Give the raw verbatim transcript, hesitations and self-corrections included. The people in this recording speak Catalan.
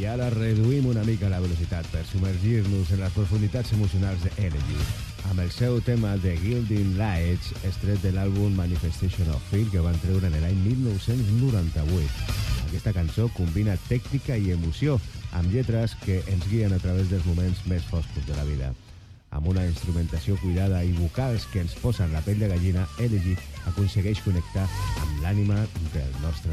I ara reduïm una mica la velocitat per submergir-nos en les profunditats emocionals d'Elegy, amb el seu tema The Gilding Lights, estret de l'àlbum Manifestation of Fear, que van treure en l'any mil nou-cents noranta-vuit. Aquesta cançó combina tècnica i emoció, amb lletres que ens guien a través dels moments més foscos de la vida. Amb una instrumentació cuidada i vocals que ens posen la pell de gallina, Elegy aconsegueix connectar amb l'ànima del nostre